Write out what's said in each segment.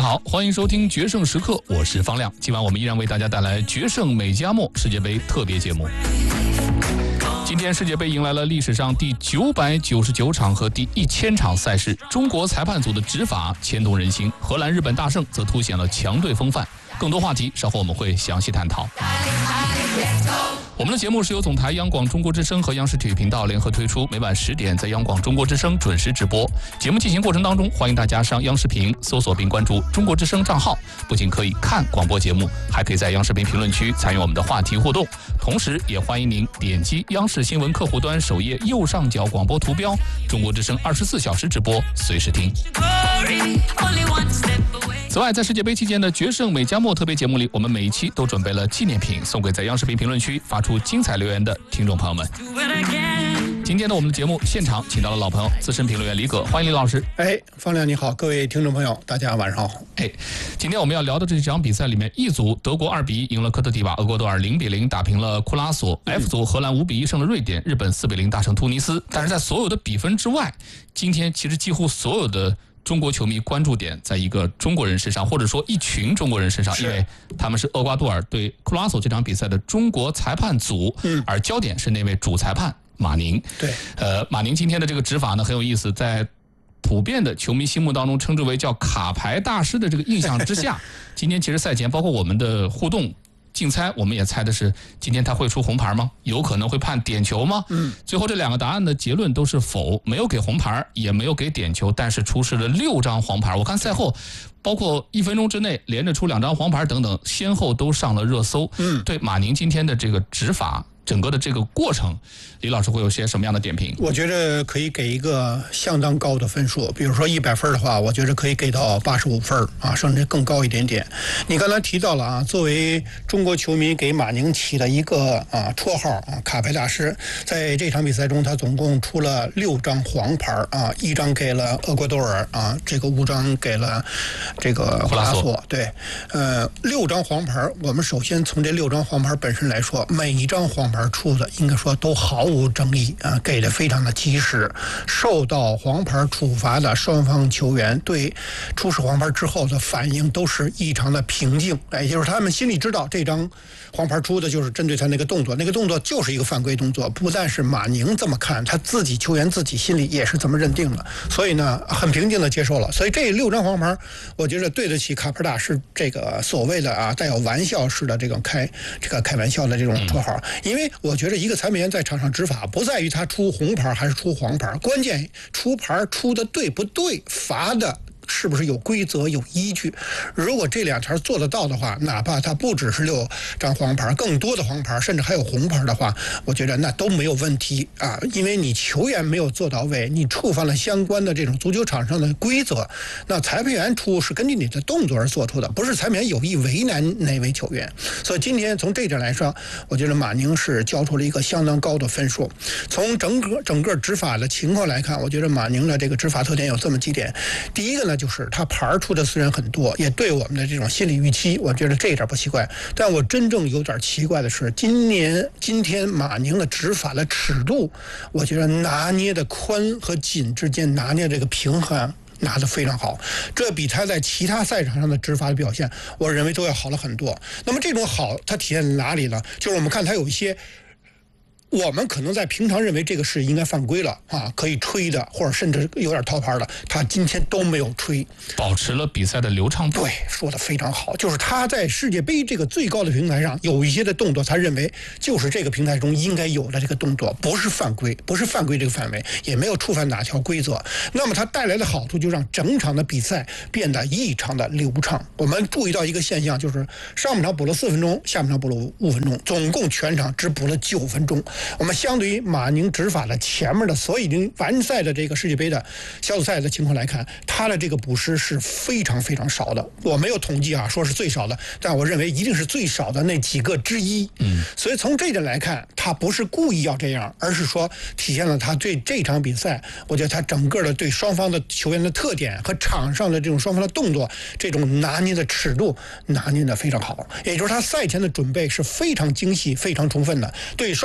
好，欢迎收听决胜时刻，我是方亮。今晚我们依然为大家带来决胜美加墨世界杯特别节目。今天世界杯迎来了历史上第999场和第1000场赛事，中国裁判组的执法牵动人心，荷兰、日本大胜则凸显了强队风范。更多话题稍后我们会详细探讨。我们的节目是由总台央广中国之声和央视体育频道联合推出，每晚10点在央广中国之声准时直播。节目进行过程当中，欢迎大家上央视频搜索并关注中国之声账号，不仅可以看广播节目，还可以在央视频评论区参与我们的话题互动。同时也欢迎您点击央视新闻客户端首页右上角广播图标，中国之声24小时直播，随时听。此外，在世界杯期间的决胜美加墨特别节目里，我们每一期都准备了纪念品送给在央视频评论区发出精彩留言的听众朋友们。今天的我们的节目现场请到了老朋友资深评论员李葛，欢迎李老师。 方亮你好，各位听众朋友大家晚上好。 今天我们要聊的这场比赛里面， E 组德国2-1赢了科特迪瓦，厄瓜多尔0-0打平了库拉索， F 组荷兰5-1胜了瑞典，日本4-0大胜突尼斯。但是在所有的比分之外，今天其实几乎所有的中国球迷关注点在一个中国人身上，或者说一群中国人身上，因为他们是厄瓜多尔对库拉索这场比赛的中国裁判组，而焦点是那位主裁判马宁。 对， 马宁今天的这个执法呢很有意思，在普遍的球迷心目当中称之为叫卡牌大师的这个印象之下，今天其实赛前包括我们的互动竞猜，我们也猜的是今天他会出红牌吗？有可能会判点球吗？最后这两个答案的结论都是否，没有给红牌，也没有给点球，但是出示了6张黄牌。我看赛后包括1分钟之内连着出2张黄牌等等，先后都上了热搜。对马宁今天的这个执法整个的这个过程，李老师会有些什么样的点评？ 我觉得可以给一个相当高的分数，比如说100分的话，我觉得可以给到85分啊，甚至更高一点点。你刚才提到了啊，作为中国球迷给马宁起了一个绰号啊，卡牌大师。在这场比赛中，他总共出了6张黄牌啊，1张给了厄瓜多尔啊，这个5张给了这个库拉索。对，6张黄牌，我们首先从这6张黄牌本身来说，每一张黄牌出的应该说都毫无争议啊，给的非常的及时。受到黄牌处罚的双方球员对出示黄牌之后的反应都是异常的平静，也就是他们心里知道这张黄牌出的就是针对他那个动作，那个动作就是一个犯规动作。不但是马宁这么看，他自己球员自己心里也是这么认定的，所以呢很平静的接受了。所以这6张黄牌我觉得对得起卡牌大师这个所谓的带有玩笑式的这种开玩笑的这种绰号。因为我觉得一个裁判员在场上执法不在于他出红牌还是出黄牌，关键出牌出的对不对，罚的是不是有规则有依据。如果这2条做得到的话，哪怕他不只是6张黄牌，更多的黄牌甚至还有红牌的话，我觉得那都没有问题啊。因为你球员没有做到位，你触犯了相关的这种足球场上的规则，那裁判员出是根据你的动作而做出的，不是裁判员有意为难哪位球员。所以今天从这点来说，我觉得马宁是交出了一个相当高的分数。从整个执法的情况来看，我觉得马宁的这个执法特点有这么几点。第一个呢，就是他牌出的虽然很多，也对我们的这种心理预期，我觉得这一点不奇怪。但我真正有点奇怪的是，今天马宁的执法的尺度，我觉得拿捏的宽和紧之间拿捏这个平衡拿得非常好，这比他在其他赛场上的执法的表现，我认为都要好了很多。那么这种好，它体现在哪里呢？就是我们看他有一些我们可能在平常认为这个是应该犯规了啊，可以吹的，或者甚至有点套牌的，他今天都没有吹， 保持了比赛的流畅度。 对，说的非常好，就是他在世界杯这个最高的平台上有一些的动作，他认为就是这个平台中应该有的这个动作，不是犯规这个范围，也没有触犯哪条规则。那么它带来的好处就让整场的比赛变得异常的流畅。我们注意到一个现象，就是上半场补了4分钟，下半场补了5分钟，总共全场只补了9分钟。我们相对于马宁执法的前面的所有已经完赛的这个世界杯的小组赛的情况来看，他的这个补时是非常非常少的。我没有统计说是最少的，但我认为一定是最少的那几个之一。所以从这点来看，他不是故意要这样，而是说体现了他对这场比赛，我觉得他整个的对双方的球员的特点和场上的这种双方的动作，这种拿捏的尺度拿捏的非常好。也就是他赛前的准备是非常精细非常充分的，对双方的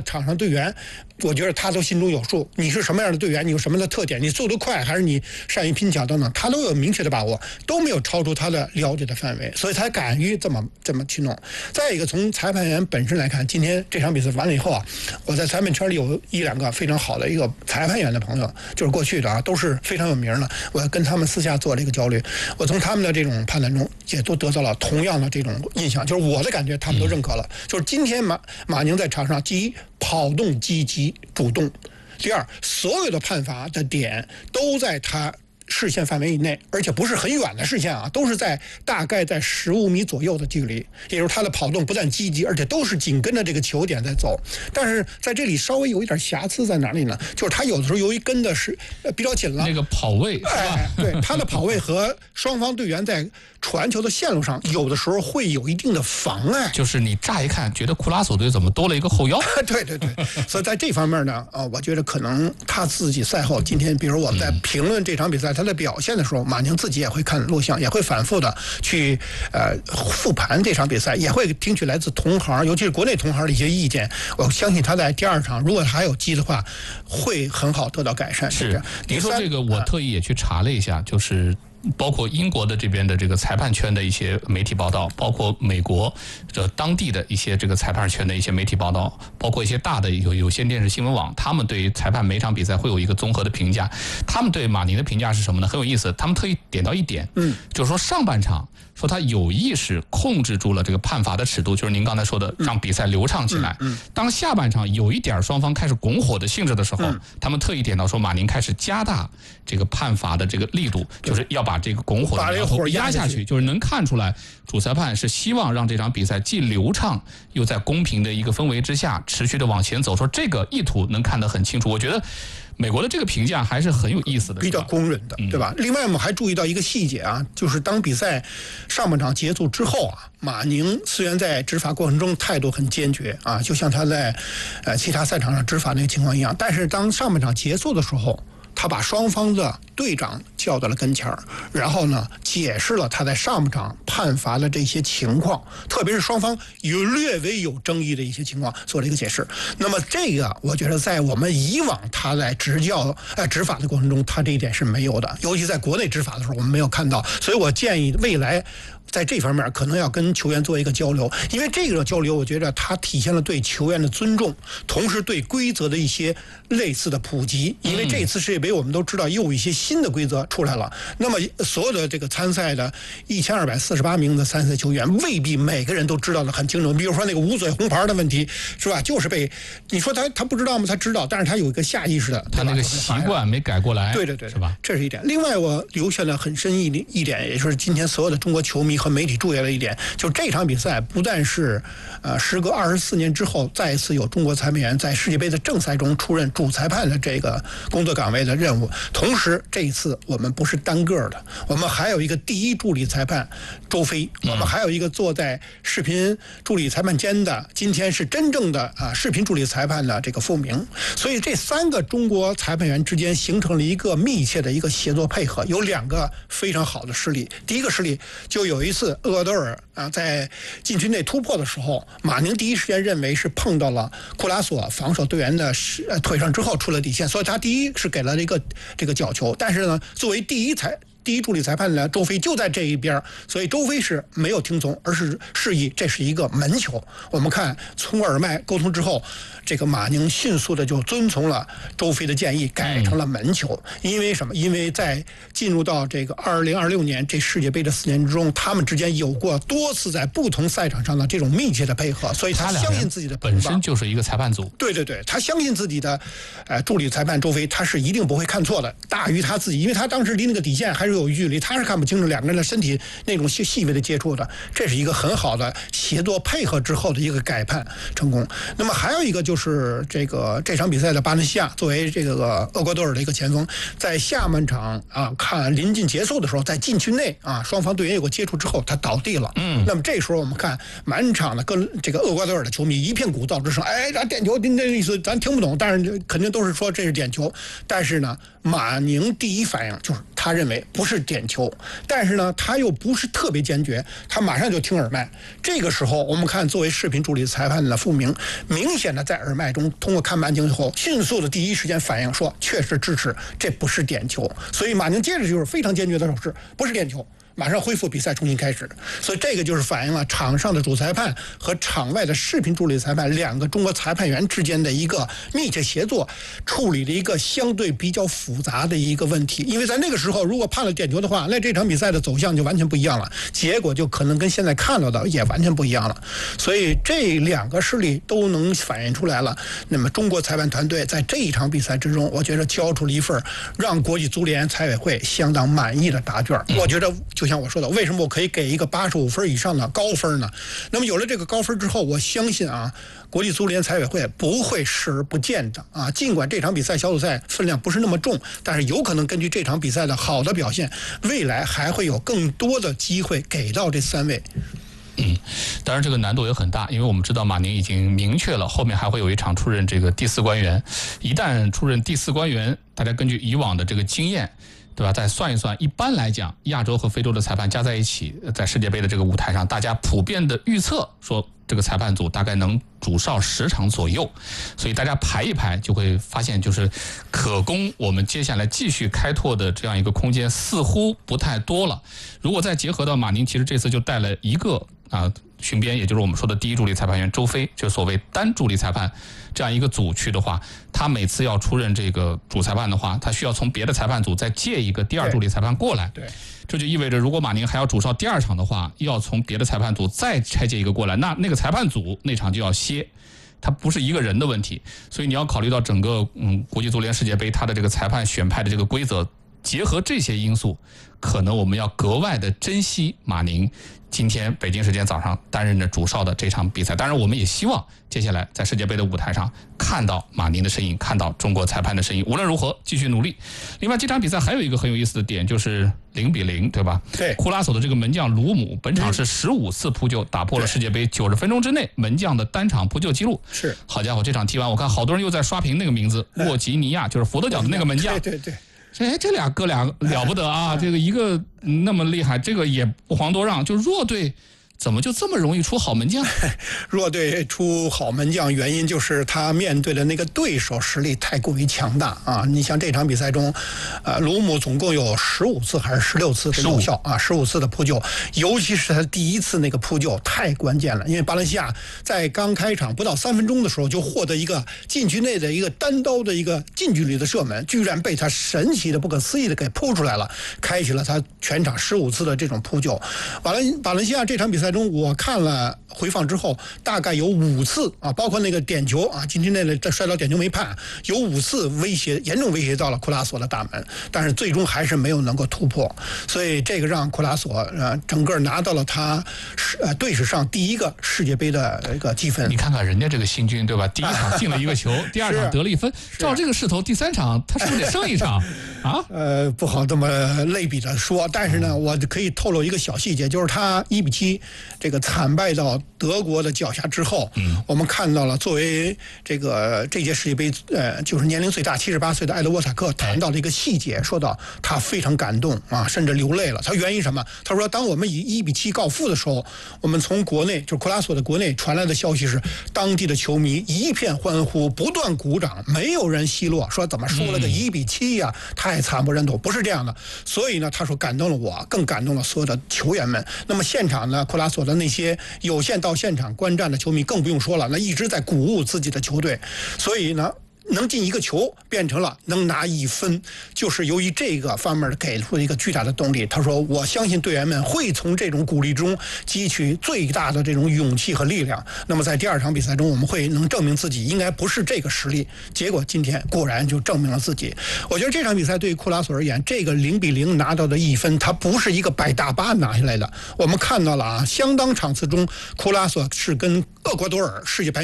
场上队员，我觉得他都心中有数。你是什么样的队员，你有什么样的特点，你速度快还是你善于拼抢等等，他都有明确的把握，都没有超出他的了解的范围，所以才敢于这么去弄。再一个，从裁判员本身来看，今天这场比赛完了以后啊，我在裁判圈里有1、2个非常好的一个裁判员的朋友，就是过去的啊，都是非常有名的。我跟他们私下做了一个交流，我从他们的这种判断中也都得到了同样的这种印象，就是我的感觉他们都认可了。就是今天马宁在场上，第一，跑动积极主动；第二，所有的判罚的点都在他视线范围以内，而且不是很远的视线啊，都是大概在15米左右的距离。也就是他的跑动不但积极，而且都是紧跟着这个球点在走。但是在这里稍微有一点瑕疵在哪里呢？就是他有的时候由于跟的是比较紧了， 那个跑位是吧？ 对，他的跑位和双方队员在传球的线路上，有的时候会有一定的妨碍。 就是你乍一看觉得库拉索队怎么多了一个后腰？ 对，所以在这方面呢，我觉得可能他自己赛后今天，比如我们在评论这场比赛他的表现的时候，马宁自己也会看录像，也会反复的去复盘这场比赛，也会听取来自同行，尤其是国内同行的一些意见。我相信他在第2场如果还有机的话，会很好得到改善。 是，您说这个我特意也去查了一下，就是包括英国的这边的这个裁判圈的一些媒体报道，包括美国当地的一些这个裁判圈的一些媒体报道，包括一些大的有线电视新闻网，他们对裁判每场比赛会有一个综合的评价。他们对马宁的评价是什么呢？很有意思，他们特意点到一点，就是说上半场说他有意识控制住了这个判罚的尺度，就是您刚才说的让比赛流畅起来。当下半场有一点双方开始拱火的性质的时候，他们特意点到说马宁开始加大这个判罚的这个力度，就是要把这个拱火的苗头压下去，就是能看出来主裁判是希望让这场比赛既流畅又在公平的一个氛围之下持续的往前走，说这个意图能看得很清楚。我觉得美国的这个评价还是很有意思的， 比较公认的，对吧？另外我们还注意到一个细节啊，就是当比赛上半场结束之后啊，马宁虽然在执法过程中态度很坚决啊，就像他在其他赛场上执法那个情况一样，但是当上半场结束的时候，他把双方的队长叫到了跟前儿，然后呢解释了他在上半场判罚的这些情况，特别是双方略微有争议的一些情况做了一个解释。那么这个我觉得在我们以往他在执法的过程中，他这一点是没有的，尤其在国内执法的时候我们没有看到，所以我建议未来在这方面可能要跟球员做一个交流，因为这个交流我觉得它体现了对球员的尊重，同时对规则的一些类似的普及。因为这次世界杯我们都知道又有一些新的规则出来了，那么所有的这个参赛的1248名的参赛球员未必每个人都知道的很清楚。比如说那个捂嘴红牌的问题，是吧？就是被你说他不知道吗？他知道，但是他有一个下意识的， 他那个习惯没改过来。 对， 是吧？ 这是一点。另外我留下了很深一点，也就是今天所有的中国球迷和媒体注意了一点，就是这场比赛不但是时隔24年之后再一次有中国裁判员在世界杯的正赛中出任主裁判的这个工作岗位的任务，同时这一次我们不是单个的，我们还有一个第一助理裁判周飞，我们还有一个坐在视频助理裁判间的，今天是真正的视频助理裁判的这个傅明。所以这3个中国裁判员之间形成了一个密切的一个协作配合，有2个非常好的事例。第一个事例就有一次厄瓜多尔在禁区内突破的时候，马宁第一时间认为是碰到了库拉索防守队员的腿上之后出了底线，所以他第一是给了这个角球，但是呢，作为第一助理裁判呢，周飞就在这一边，所以周飞是没有听从，而是示意这是一个门球。我们看从耳麦沟通之后，这个马宁迅速的就遵从了周飞的建议，改成了门球。因为什么？因为在进入到这个2026年这世界杯的4年之中，他们之间有过多次在不同赛场上的这种密切的配合，所以他相信自己的本身就是一个裁判组。 对，他相信自己的助理裁判周飞，他是一定不会看错的，大于他自己，因为他当时离那个底线还是有距离，他是看不清楚2个人的身体那种细微的接触的。这是一个很好的协作配合之后的一个改判成功。那么还有一个就是这场比赛的巴伦西亚作为这个厄瓜多尔的一个前锋，在下半场看临近结束的时候，在禁区内双方队员有过接触之后，他倒地了。那么这时候我们看满场的跟这个厄瓜多尔的球迷一片鼓噪之声，咱点球，那意思咱听不懂，但是肯定都是说这是点球。但是呢，马宁第一反应就是他认为不是点球，但是呢，他又不是特别坚决，他马上就听耳麦。这个时候，我们看作为视频助理裁判的傅明，明显的在耳麦中通过看慢镜以后，迅速的第一时间反应说，确实支持这不是点球。所以马宁接着就是非常坚决的手势，不是点球。马上恢复比赛，重新开始。所以这个就是反映了场上的主裁判和场外的视频助理裁判两个中国裁判员之间的一个密切协作，处理了一个相对比较复杂的一个问题。因为在那个时候，如果判了点球的话，那这场比赛的走向就完全不一样了，结果就可能跟现在看到的也完全不一样了。所以这两个事例都能反映出来了。那么中国裁判团队在这一场比赛之中，我觉得交出了一份让国际足联财委会相当满意的答卷。我觉得就像我说的，为什么我可以给一个85分以上的高分呢？那么有了这个高分之后，我相信啊，国际足联财委会不会视而不见的啊。尽管这场比赛小组赛分量不是那么重，但是有可能根据这场比赛的好的表现，未来还会有更多的机会给到这3位。 当然这个难度也很大，因为我们知道马宁已经明确了后面还会有一场出任这个第4官员。一旦出任第4官员，大家根据以往的这个经验，对吧？再算一算，一般来讲，亚洲和非洲的裁判加在一起，在世界杯的这个舞台上，大家普遍的预测说，这个裁判组大概能主哨10场左右。所以大家排一排，就会发现，就是可供我们接下来继续开拓的这样一个空间似乎不太多了。如果再结合到马宁，其实这次就带了一个巡边，也就是我们说的第1助理裁判员周飞，就是所谓单助理裁判这样一个组去的话，他每次要出任这个主裁判的话，他需要从别的裁判组再借一个第2助理裁判过来。 对， 这就意味着如果马宁还要主哨第2场的话，要从别的裁判组再拆借一个过来，那个裁判组那场就要歇。它不是一个人的问题，所以你要考虑到整个国际足联世界杯它的这个裁判选派的这个规则，结合这些因素，可能我们要格外的珍惜马宁今天北京时间早上担任着主哨的这场比赛。当然我们也希望接下来在世界杯的舞台上看到马宁的身影，看到中国裁判的身影。无论如何继续努力。另外这场比赛还有一个很有意思的点，就是0-0，对吧？ 对， 库拉索的这个门将卢姆本场是15次扑救，打破了世界杯90分钟之内门将的单场扑救记录。 是， 好家伙，这场踢完我看好多人又在刷屏那个名字，沃吉尼亚，就是佛得角的那个门将。 对。 这俩哥俩了不得啊！这个一个那么厉害，这个也不遑多让。就弱队怎么就这么容易出好门将？ 弱队出好门将，原因就是他面对的那个对手实力太过于强大啊！你像这场比赛中，卢姆总共有15次还是16次的有效啊，15次的扑救，尤其是他第1次那个扑救太关键了，因为巴伦西亚在刚开场不到3分钟的时候就获得一个禁区内的一个单刀的一个近距离的射门，居然被他神奇的、不可思议的给扑出来了，开启了他全场15次的这种扑救。巴伦西亚这场比赛中，我看了回放之后，大概有5次啊，包括那个点球啊，禁区内的摔倒点球没判，有5次严重威胁到了库拉索的大门，但是最终还是没有能够突破，所以这个让库拉索整个拿到了他队史上第1个世界杯的一个积分。 你看看人家这个新军，对吧？第1场进了1个球，第2场得了1分，照这个势头，第3场他是不是得胜1场啊？ 不好这么类比的说，但是呢，我可以透露一个小细节，就是他1-7这个惨败到德国的脚下之后，我们看到了作为这届世界杯就是年龄最大78岁的埃德沃萨克谈到了一个细节，说到他非常感动啊，甚至流泪了。他原因什么？他说，当我们以1-7告负的时候，我们从国内就是库拉索的国内传来的消息是，当地的球迷一片欢呼，不断鼓掌，没有人奚落，说怎么输了个1-7呀，太惨不忍睹。不是这样的。所以呢，他说感动了我，更感动了所有的球员们。那么现场呢，库拉索的那些有限到现场观战的球迷更不用说了，那一直在鼓舞自己的球队，所以呢，能进1个球变成了能拿1分，就是由于这个方面给出了一个巨大的动力。他说，我相信队员们会从这种鼓励中汲取最大的这种勇气和力量，那么在第2场比赛中我们会能证明自己应该不是这个实力，结果今天果然就证明了自己。我觉得这场比赛对于库拉索而言，这个0-0拿到的1分，他不是一个摆大巴拿下来的。我们看到了啊，相当场次中库拉索是跟厄瓜多尔世界排